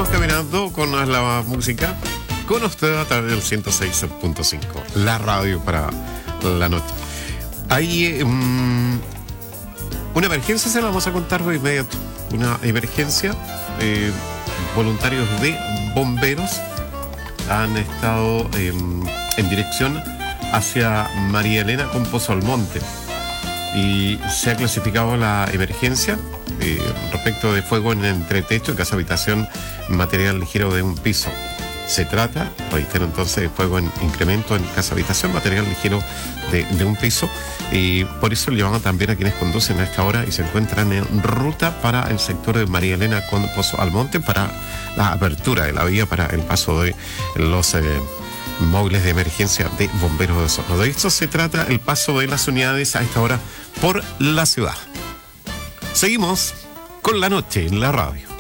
seguimos caminando con la música con usted a través del 106.5, la radio para la noche. Hay una emergencia, se la vamos a contar de inmediato. Una emergencia. Voluntarios de bomberos han estado en dirección hacia María Elena con Pozo Almonte y se ha clasificado la emergencia respecto de fuego en entretecho, casa habitación, material ligero de un piso. Se trata, reitero entonces, de fuego en incremento en casa habitación, material ligero de un piso, y por eso le llamamos también a quienes conducen a esta hora y se encuentran en ruta para el sector de María Elena con Pozo Almonte para la apertura de la vía para el paso de los móviles de emergencia de bomberos de Osorno. De esto se trata el paso de las unidades a esta hora por la ciudad. Seguimos con la noche en la radio.